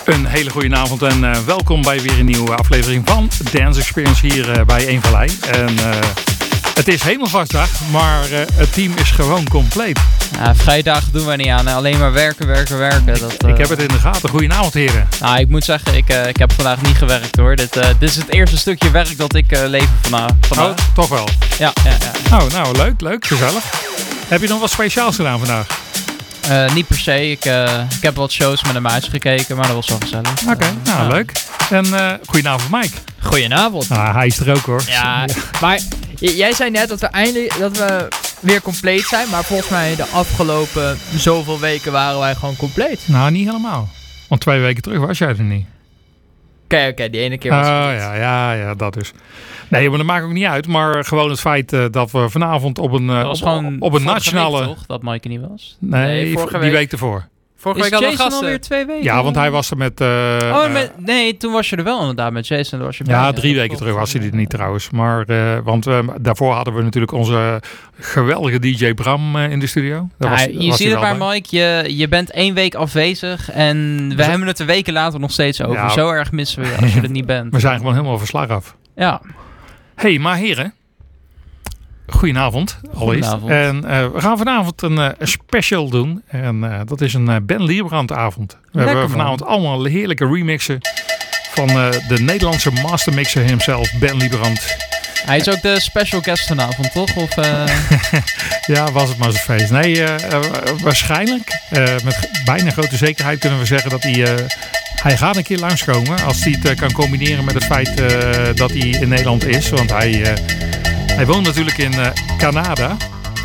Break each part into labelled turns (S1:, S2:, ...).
S1: Een hele goede avond en welkom bij weer een nieuwe aflevering van Dance Experience hier bij Eén Vallei. En het is Hemelvaartsdag, maar het team is gewoon compleet.
S2: Ja, vrijdagen doen wij niet aan, alleen maar werken.
S1: Ik heb het in de gaten. Goedenavond, heren.
S2: Nou, ik moet zeggen, ik heb vandaag niet gewerkt hoor. Dit is het eerste stukje werk dat ik lever vandaag.
S1: Oh, toch wel?
S2: Ja.
S1: Oh, nou, leuk, gezellig. Heb je nog wat speciaals gedaan vandaag?
S2: Niet per se. Ik heb wat shows met een maatje gekeken, maar dat was wel gezellig.
S1: Oké, leuk. En goedenavond, Mike.
S3: Goedenavond.
S1: Hij is er ook hoor.
S3: Ja, maar jij zei net dat we weer compleet zijn, maar volgens mij de afgelopen zoveel weken waren wij gewoon compleet.
S1: Nou, niet helemaal. Want 2 weken terug was jij er niet.
S3: Oké, die ene keer was het compleet.
S1: Ja, dat dus. Nee, maar dat maakt ook niet uit. Maar gewoon het feit dat we vanavond op een nationale...
S2: Week, toch? Dat Mike niet was?
S1: Nee,
S3: vorige
S1: die week ervoor.
S3: Vorige week
S2: is
S3: hadden we
S2: Jason
S3: gasten.
S2: alweer 2 weken?
S1: Ja, want hij was er met...
S2: nee, toen was je er wel inderdaad met Jason. Was je
S1: ja, 3 weken terug was hij er niet trouwens. Maar, want daarvoor hadden we natuurlijk onze geweldige DJ Bram in de studio.
S2: Je ziet het maar, Mike. Je bent 1 week afwezig en we hebben het er weken later nog steeds over. Ja, zo erg missen we je als je er niet bent.
S1: We zijn gewoon helemaal van slag af.
S2: Ja.
S1: Hey, maar heren. Goedenavond. En we gaan vanavond een special doen. En dat is een Ben Liebrand avond. We hebben vanavond allemaal heerlijke remixen van de Nederlandse mastermixer himself, Ben Liebrand.
S2: Hij is ook de special guest vanavond, toch? Of,
S1: Ja, was het maar zijn feest. Nee, waarschijnlijk. Met bijna grote zekerheid kunnen we zeggen dat hij gaat een keer langskomen. Als hij het kan combineren met het feit dat hij in Nederland is. Want hij woont natuurlijk in Canada.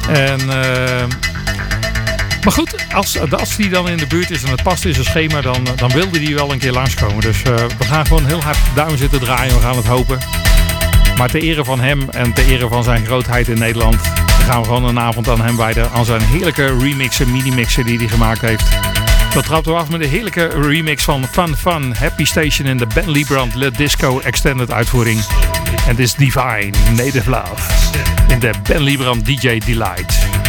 S1: Maar goed, als hij dan in de buurt is en het past in zijn schema, dan wilde hij wel een keer langskomen. Dus we gaan gewoon heel hard duim zitten draaien. We gaan het hopen. Maar ter ere van hem en ter ere van zijn grootheid in Nederland gaan we gewoon een avond aan hem wijden. Aan zijn heerlijke remixen, mini-mixen die hij gemaakt heeft. Dat trappen we af met een heerlijke remix van Fun Happy Station in de Ben Liebrand Le Disco Extended uitvoering. En dit is Divine Native Love in de Ben Liebrand DJ Delight.